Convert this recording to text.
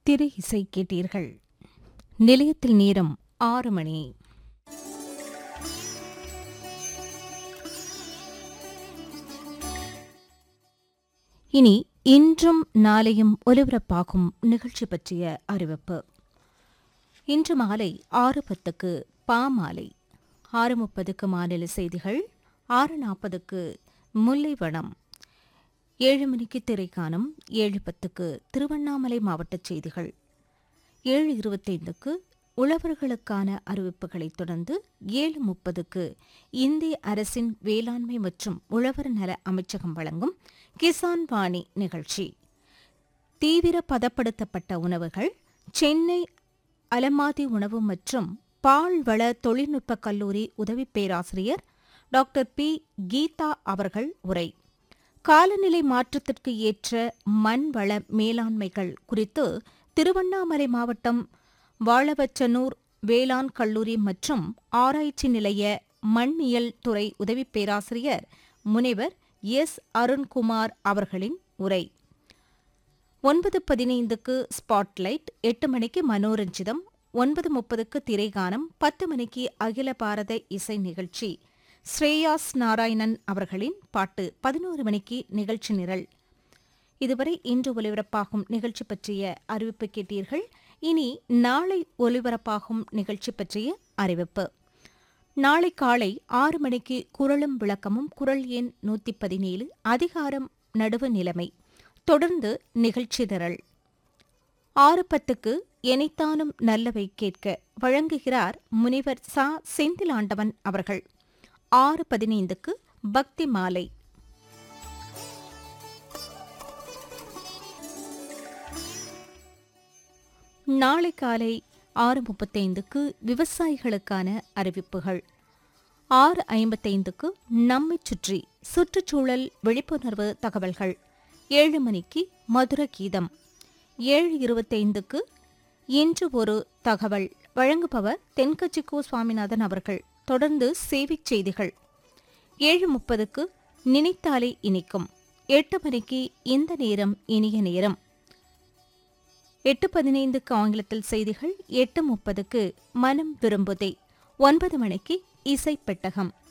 திரை இசை கேட்டீர்கள். நிலையத்தில் நேரம் 6 மணி. இனி இன்றும் நாளையும் ஒலிபரப்பாகும் நிகழ்ச்சி பற்றிய அறிவிப்பு. இன்று மாலை 6:10க்கு பாமாலை, 6:30க்கு மாநில செய்திகள், 6:40க்கு முல்லைவனம், 7 மணிக்கு திரைக்கானம், 7:10க்கு திருவண்ணாமலை மாவட்டச் செய்திகள், 7:25க்கு உழவர்களுக்கான அறிவிப்புகளைத் தொடர்ந்து 7:30க்கு இந்திய அரசின் வேளாண்மை மற்றும் உழவர் நல அமைச்சகம் வழங்கும் கிசான் வாணி நிகழ்ச்சி. தீவிர பதப்படுத்தப்பட்ட உணவுகள், சென்னை அலமாதி உணவு மற்றும் பால்வள தொழில்நுட்பக் கல்லூரி உதவி பேராசிரியர் டாக்டர் பி. கீதா அவர்கள் உரை. காலநிலை மாற்றத்திற்கு ஏற்ற மண்வள மேலாண்மைகள் குறித்து திருவண்ணாமலை மாவட்டம் வாழவச்சனூர் வேளாண் கல்லூரி மற்றும் ஆராய்ச்சி நிலைய மண்ணியல் துறை உதவி பேராசிரியர் முனைவர் எஸ். அருண்குமார் அவர்களின் உரை. 9:15க்கு ஸ்பாட்லைட், 8 மணிக்கு மனோரஞ்சிதம், 9:30க்கு திரைகானம், 10 மணிக்கு அகில பாரத இசை நிகழ்ச்சி ஸ்ரேயாஸ் நாராயணன் அவர்களின் பாட்டு, 11 மணிக்கு நிகழ்ச்சி நிரல். இதுவரை இன்று ஒலிபரப்பாகும் நிகழ்ச்சி பற்றிய அறிவிப்பு கேட்டீர்கள். இனி நாளை ஒலிபரப்பாகும் நிகழ்ச்சி பற்றிய அறிவிப்பு. நாளை காலை 6 மணிக்கு குரலும் விளக்கமும், குரல் எண் 117, அதிகாரம் நடுவு நிலைமை, தொடர்ந்து நிகழ்ச்சி நிரல். 6:10க்கு எனைத்தானும் நல்லவை கேட்க வழங்குகிறார் முனைவர் ச. செந்திலாண்டவன் அவர்கள். 6:15க்கு பக்தி மாலை. நாளை காலை 6:35க்கு விவசாயிகளுக்கான அறிவிப்புகள். 6:55க்கு நம்மைச் சுற்றி சுற்றுச்சூழல் விழிப்புணர்வு தகவல்கள். 7 மணிக்கு மதுர கீதம். 7:25க்கு இன்று ஒரு தகவல் வழங்குபவர் தென்கட்சிக்கோ சுவாமிநாதன் அவர்கள். தொடர்ந்து சேவைச் செய்திகள். 7:30க்கு நினைத்தாலே இனிக்கும். 8 மணிக்கு இந்த நேரம் இனிய நேரம். 8:15க்கு ஆங்கிலத்தில் செய்திகள். 8:30க்கு மனம் விரும்புதே. 9 மணிக்கு இசைப்பெட்டகம்.